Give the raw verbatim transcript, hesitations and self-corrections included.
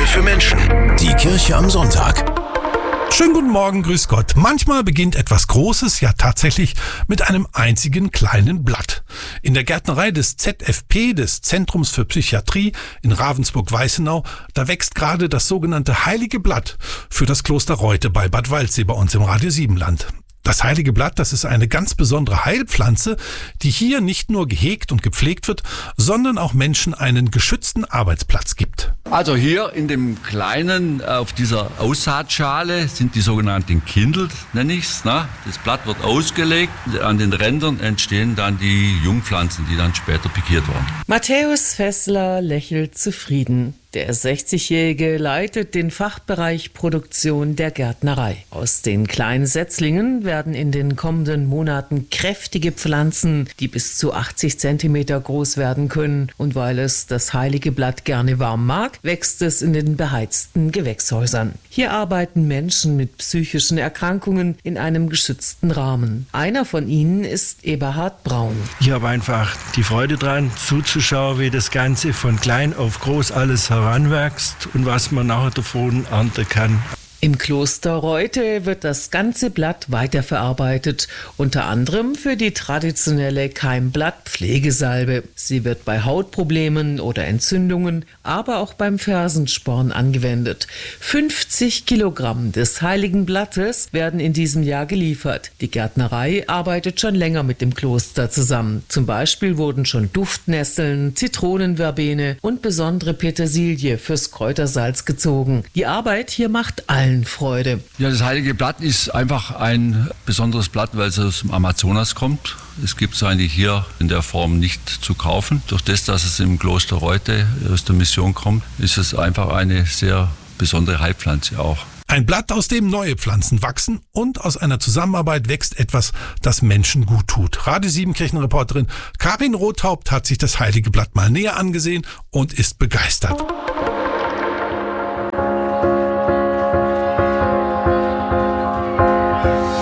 für Menschen. Die Kirche am Sonntag. Schönen guten Morgen, grüß Gott. Manchmal beginnt etwas Großes ja tatsächlich mit einem einzigen kleinen Blatt. In der Gärtnerei des Z F P, des Zentrums für Psychiatrie in Ravensburg-Weißenau, da wächst gerade das sogenannte Heilige Blatt für das Kloster Reute bei Bad Waldsee bei uns im Radio Siebenland. Das Heilige Blatt, das ist eine ganz besondere Heilpflanze, die hier nicht nur gehegt und gepflegt wird, sondern auch Menschen einen geschützten Arbeitsplatz gibt. Also hier in dem kleinen, auf dieser Aussaatschale sind die sogenannten Kindel, nenne ich es. Ne? Das Blatt wird ausgelegt, an den Rändern entstehen dann die Jungpflanzen, die dann später pikiert werden. Matthäus Fessler lächelt zufrieden. Der sechzigjährige leitet den Fachbereich Produktion der Gärtnerei. Aus den kleinen Setzlingen werden in den kommenden Monaten kräftige Pflanzen, die bis zu achtzig Zentimeter groß werden können. Und weil es das Heilige Blatt gerne warm mag, wächst es in den beheizten Gewächshäusern. Hier arbeiten Menschen mit psychischen Erkrankungen in einem geschützten Rahmen. Einer von ihnen ist Eberhard Braun. Ich habe einfach die Freude dran, zuzuschauen, wie das Ganze von klein auf groß alles heranwächst und was man nachher davon ernten kann. Im Kloster Reute wird das ganze Blatt weiterverarbeitet, unter anderem für die traditionelle Keimblatt-Pflegesalbe. Sie wird bei Hautproblemen oder Entzündungen, aber auch beim Fersensporn angewendet. fünfzig Kilogramm des Heiligen Blattes werden in diesem Jahr geliefert. Die Gärtnerei arbeitet schon länger mit dem Kloster zusammen. Zum Beispiel wurden schon Duftnesseln, Zitronenverbene und besondere Petersilie fürs Kräutersalz gezogen. Die Arbeit hier macht allen Freude. Ja, das Heilige Blatt ist einfach ein besonderes Blatt, weil es aus dem Amazonas kommt. Es gibt es eigentlich hier in der Form nicht zu kaufen. Durch das, dass es im Kloster Reute aus der Mission kommt, ist es einfach eine sehr besondere Heilpflanze auch. Ein Blatt, aus dem neue Pflanzen wachsen, und aus einer Zusammenarbeit wächst etwas, das Menschen gut tut. Radio sieben Kirchenreporterin Karin Rothaupt hat sich das Heilige Blatt mal näher angesehen und ist begeistert.